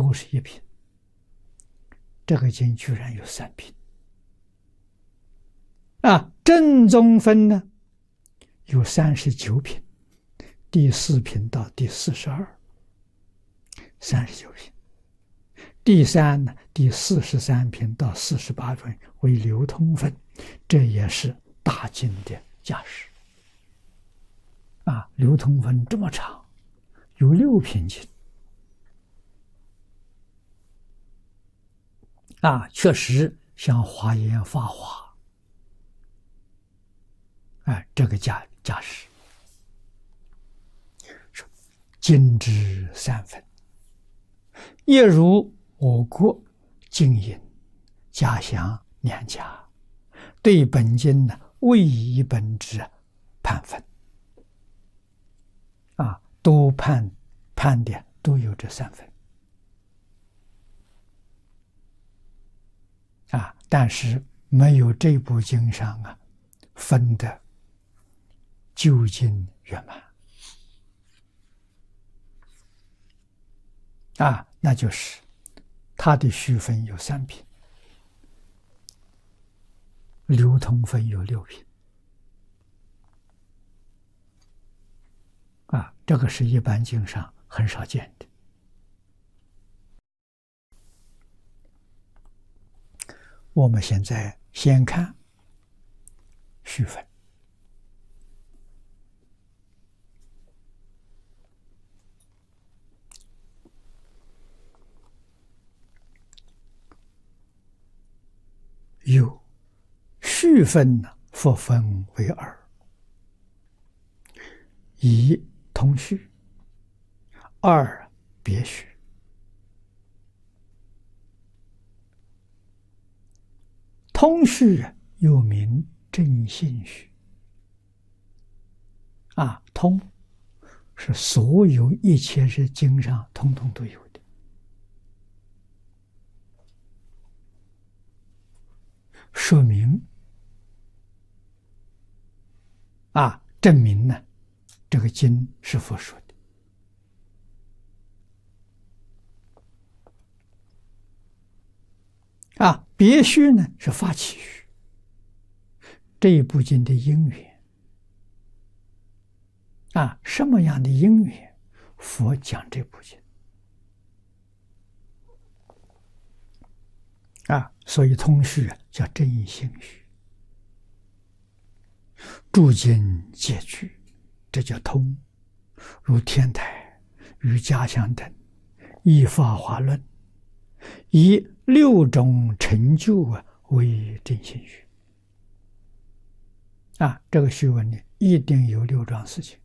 都是一品，这个经居然有3品啊！正宗分呢有39品，第4品到第42，39品。第3呢，第43品到48品为流通分，这也是大经的价值啊！流通分这么长，有6品经啊，确实像华严、法华，哎，这个价值，经之3分，亦如我国经营家乡娘家对本经呢未以本之判分啊，都判的都有这3分啊，但是没有这部经上啊分的究竟圆满啊，那就是它的序分有3品，流通分有6品啊，这个是一般经上很少见的。我们现在先看序分。有序分呢，复分为2：一通序，2别序。通序又名正信序啊，通是所有一切是经上通通都有的，说明啊，证明呢这个经是佛说的啊。别序呢是发起序，这一部经的因缘啊，什么样的因缘佛讲这部经啊，所以通序叫正信序，诸经皆具，这叫通。如天台、瑜伽相等，依法华论，以6种成就为正信序啊。这个序文呢，一定有6桩事情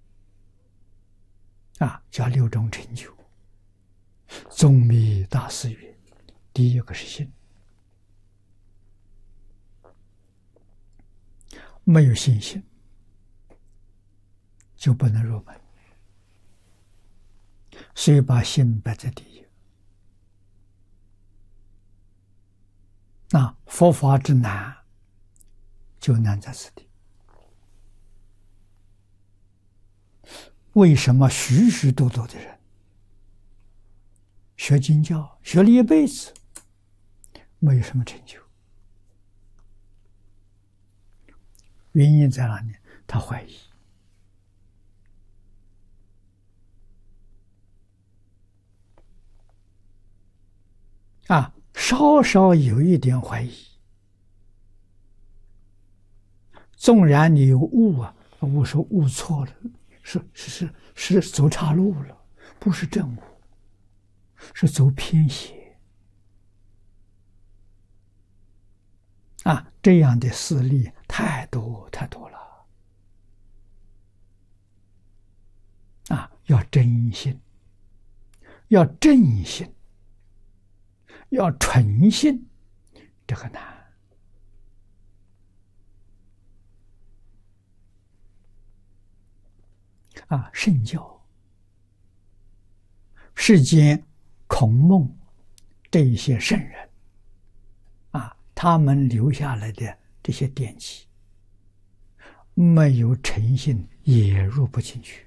啊，叫6种成就。宗密大师曰：第一个是信，没有信心就不能入门，所以把信摆在第一。那佛法之难，就难在此地。为什么许许多多的人学经教学了一辈子，没有什么成就？原因在哪里？他怀疑啊，稍稍有一点怀疑，纵然你有悟啊，悟是悟错了，是走岔路了，不是正悟，是走偏邪啊！这样的事例太多太多了啊！要真信，要正信，要纯信，这个难啊！圣教、世间孔孟这一些圣人啊，他们留下来的这些典籍，没有诚信也入不进去